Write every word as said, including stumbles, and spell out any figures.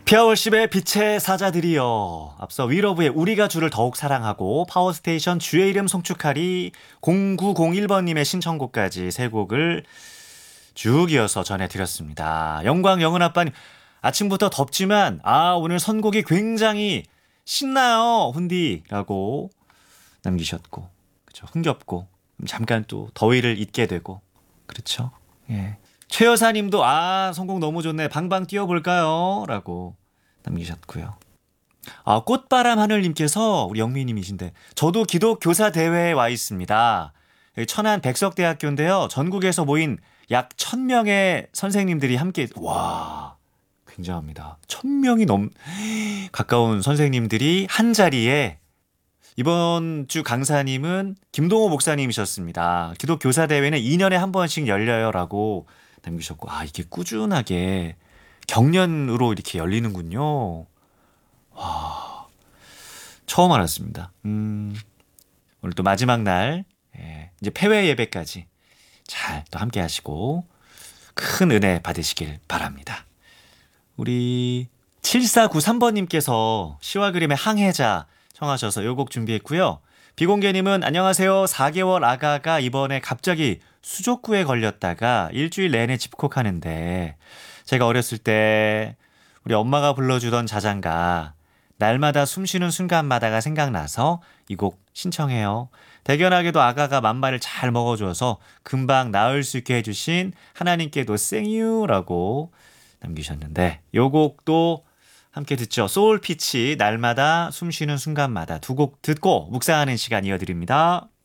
피아월십의 빛의 사자들이여. 앞서 위러브의 우리가 주를 더욱 사랑하고 파워스테이션 주의 이름 송축하리 공구공일 번님의 신청곡까지 세 곡을 쭉 이어서 전해드렸습니다. 영광 영은 아빠님, 아침부터 덥지만 아 오늘 선곡이 굉장히 신나요 훈디라고 남기셨고, 그렇죠. 흥겹고 잠깐 또 더위를 잊게 되고, 그렇죠. 예. 최 여사님도 아 선곡 너무 좋네 방방 뛰어볼까요? 라고 남기셨고요. 아 꽃바람 하늘님께서 우리 영미님이신데 저도 기독 교사 대회에 와 있습니다. 여기 천안 백석대학교인데요. 전국에서 모인 약 천 명의 선생님들이 함께, 와 굉장합니다. 천 명이 넘 가까운 선생님들이 한 자리에, 이번 주 강사님은 김동호 목사님이셨습니다. 기독 교사 대회는 이 년에 한 번씩 열려요라고 남기셨고, 아 이게 꾸준하게 경년으로 이렇게 열리는군요. 와 처음 알았습니다. 음, 오늘 또 마지막 날, 예, 이제 폐회 예배까지 잘 또 함께 하시고 큰 은혜 받으시길 바랍니다. 우리 칠사구삼 번님께서 시와 그림의 항해자 청하셔서 요 곡 준비했고요. 비공개님은 안녕하세요. 사 개월 아가가 이번에 갑자기 수족구에 걸렸다가 일주일 내내 집콕하는데 제가 어렸을 때 우리 엄마가 불러주던 자장가 날마다 숨쉬는 순간마다가 생각나서 이 곡 신청해요. 대견하게도 아가가 맘마를 잘 먹어줘서 금방 나을 수 있게 해주신 하나님께도 생유라고 남기셨는데, 요 곡도 함께 듣죠. 소울피치 날마다 숨쉬는 순간마다 두 곡 듣고 묵상하는 시간 이어드립니다.